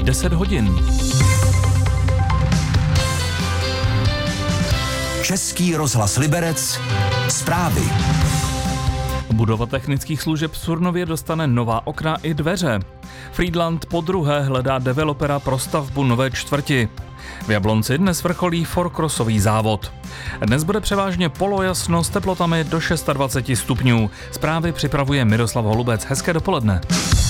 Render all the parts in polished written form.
10 hodin. Český rozhlas Liberec, zprávy. Budova technických služeb v Surnově dostane nová okna i dveře. Frýdlant podruhé hledá developera pro stavbu nové čtvrti. V Jablonci dnes vrcholí fourcrossový závod. Dnes bude převážně polojasno s teplotami do 26 stupňů. Zprávy připravuje Miroslav Holubec. Hezké dopoledne.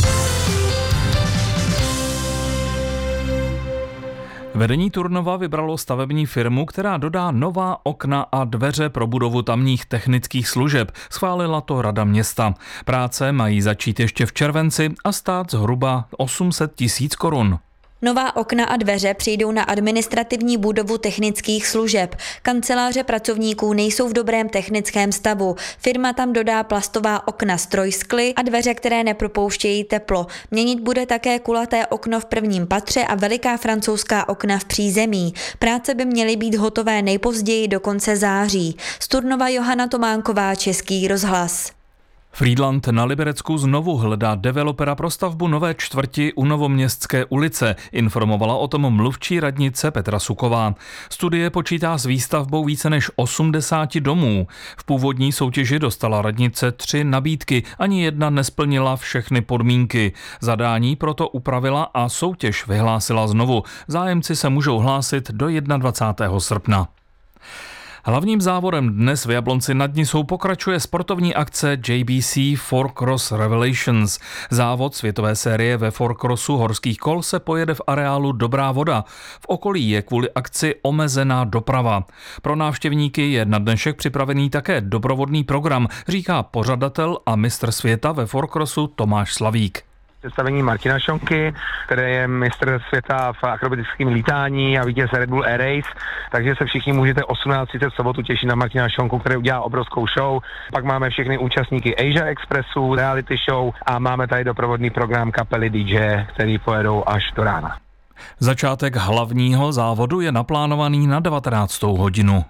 Vedení Turnova vybralo stavební firmu, která dodá nová okna a dveře pro budovu tamních technických služeb. Schválila to Rada města. Práce mají začít ještě v červenci a stát zhruba 800 000 korun. Nová okna a dveře přijdou na administrativní budovu technických služeb. Kanceláře pracovníků nejsou v dobrém technickém stavu. Firma tam dodá plastová okna z trojskly a dveře, které nepropouštějí teplo. Měnit bude také kulaté okno v prvním patře a veliká francouzská okna v přízemí. Práce by měly být hotové nejpozději do konce září. Z Turnova Johana Tománková, Český rozhlas. Frýdlant na Liberecku znovu hledá developera pro stavbu nové čtvrti u Novoměstské ulice, informovala o tom mluvčí radnice Petra Suková. Studie počítá s výstavbou více než 80 domů. V původní soutěži dostala radnice 3 nabídky, ani jedna nesplnila všechny podmínky. Zadání proto upravila a soutěž vyhlásila znovu. Zájemci se můžou hlásit do 21. srpna. Hlavním závodem dnes v Jablonci nad Nisou pokračuje sportovní akce JBC Fourcross Revelations. Závod světové série ve fourcrossu horských kol se pojede v areálu Dobrá voda. V okolí je kvůli akci omezená doprava. Pro návštěvníky je na dnešek připravený také doprovodný program, říká pořadatel a mistr světa ve fourcrossu Tomáš Slavík. Představení Martina Šonky, který je mistr světa v akrobatickém lítání a vítěz Red Bull Air Race, takže se všichni můžete 18:30 v sobotu těšit na Martina Šonku, který udělá obrovskou show. Pak máme všechny účastníky Asia Expressu, reality show a máme tady doprovodný program kapely DJ, který pojedou až do rána. Začátek hlavního závodu je naplánovaný na 19. hodinu.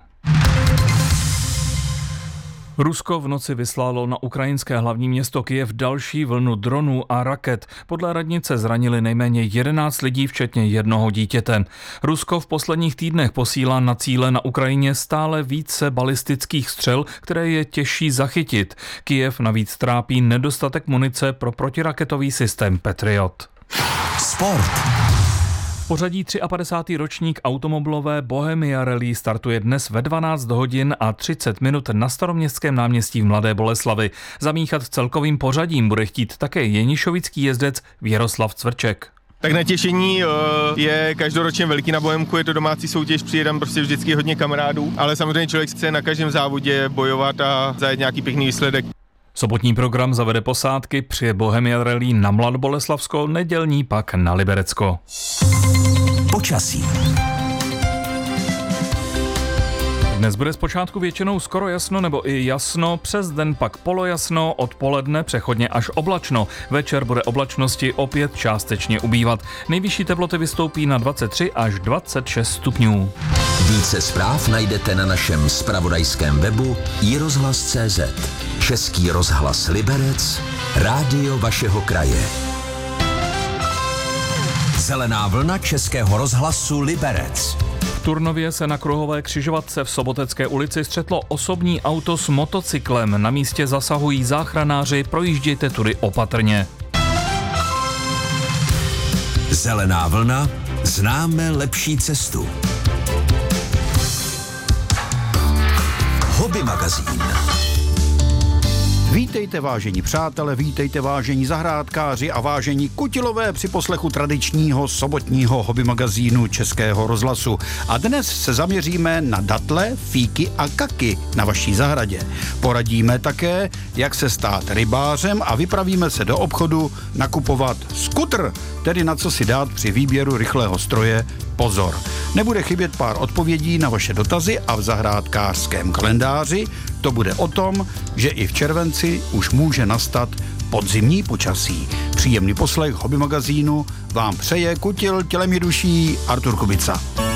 Rusko v noci vyslalo na ukrajinské hlavní město Kyjev další vlnu dronů a raket. Podle radnice zranili nejméně 11 lidí, včetně jednoho dítěte. Rusko v posledních týdnech posílá na cíle na Ukrajině stále více balistických střel, které je těžší zachytit. Kyjev navíc trápí nedostatek munice pro protiraketový systém Patriot. Sport. V pořadí 53. ročník automobilové Bohemia Rally startuje dnes ve 12 hodin a 30 minut na Staroměstském náměstí v Mladé Boleslavi. Zamíchat celkovým pořadím bude chtít také jenišovický jezdec Věroslav Cvrček. Tak natěšení je každoročně veliký na Bohemku, je to domácí soutěž, přijde tam prostě vždycky hodně kamarádů, ale samozřejmě člověk chce na každém závodě bojovat a zajet nějaký pěkný výsledek. Sobotní program zavede posádky, při Bohemia Rally na Mladoboleslavsko, nedělní pak na Liberecko. Počasí. Dnes bude zpočátku většinou skoro jasno nebo i jasno, přes den pak polojasno, odpoledne přechodně až oblačno. Večer bude oblačnosti opět částečně ubývat. Nejvyšší teploty vystoupí na 23 až 26 stupňů. Více zpráv najdete na našem zpravodajském webu iRozhlas.cz. Český rozhlas Liberec, rádio vašeho kraje. Zelená vlna Českého rozhlasu Liberec. V Turnově se na kruhové křižovatce v Sobotecké ulici střetlo osobní auto s motocyklem. Na místě zasahují záchranáři, projíždějte tudy opatrně. Zelená vlna, známe lepší cestu. Hobby magazín. Vítejte vážení přátelé, vítejte vážení zahrádkáři a vážení kutilové při poslechu tradičního sobotního hobby magazínu Českého rozhlasu. A dnes se zaměříme na datle, fíky a kaky na vaší zahradě. Poradíme také, jak se stát rybářem a vypravíme se do obchodu nakupovat skutr, tedy na co si dát při výběru rychlého stroje pozor. Nebude chybět pár odpovědí na vaše dotazy a v zahrádkářském kalendáři to bude o tom, že i v červenci už může nastat podzimní počasí. Příjemný poslech hobby magazínu vám přeje kutil tělem i duší Artur Kubica.